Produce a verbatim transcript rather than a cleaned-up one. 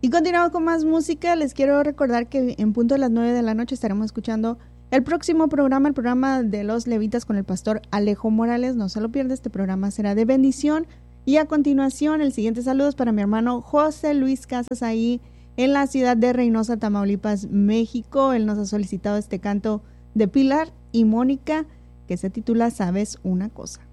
Y continuamos con más música. Les quiero recordar que en punto de las nueve de la noche estaremos escuchando el próximo programa, el programa de los Levitas con el pastor Alejo Morales. No se lo pierda, este programa será de bendición. Y a continuación, el siguiente saludo es para mi hermano José Luis Casas, ahí en la ciudad de Reynosa, Tamaulipas, México. Él nos ha solicitado este canto de Pilar y Mónica, que se titula ¿Sabes una cosa?